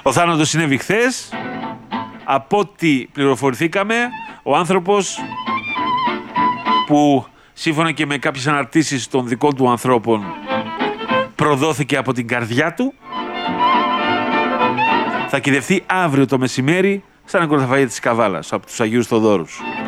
Ο θάνατος συνέβη χθες. Από ό,τι πληροφορηθήκαμε, ο άνθρωπος που σύμφωνα και με κάποιες αναρτήσεις των δικών του ανθρώπων προδόθηκε από την καρδιά του, θα κυδευτεί αύριο το μεσημέρι στα νεκροταφαγία της Καβάλας από τους Αγίους Θοδόρους.